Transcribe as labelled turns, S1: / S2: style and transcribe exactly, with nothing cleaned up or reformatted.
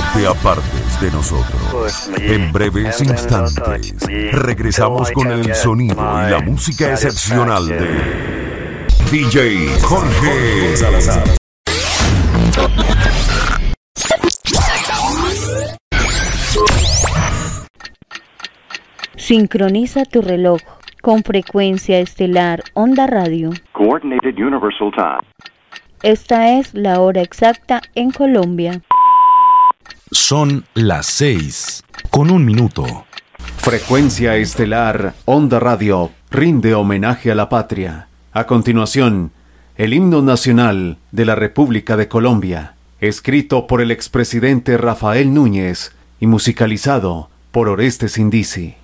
S1: te apartes de nosotros. En breves instantes, regresamos con el sonido y la música excepcional de D J Jorge Salazar.
S2: Sincroniza tu reloj con frecuencia estelar Onda Radio.
S3: Coordinated Universal Time.
S2: Esta es la hora exacta en Colombia.
S4: Son las seis, con un minuto.
S5: Frecuencia estelar Onda Radio rinde homenaje a la patria. A continuación, el himno nacional de la República de Colombia, escrito por el expresidente Rafael Núñez y musicalizado por Orestes Indisi.